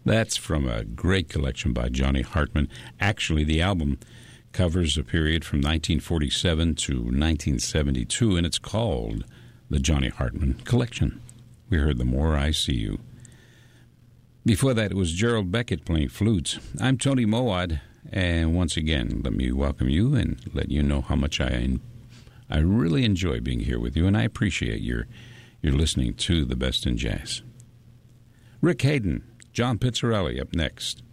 That's from a great collection by Johnny Hartman. Actually, the album covers a period from 1947 to 1972, and it's called the Johnny Hartman Collection. We heard The More I See You. Before that, it was Gerald Beckett playing flutes. I'm Tony Mowat, and once again, let me welcome you and let you know how much I really enjoy being here with you, and I appreciate your listening to The Best in Jazz. Rick Hayden, John Pizzarelli up next.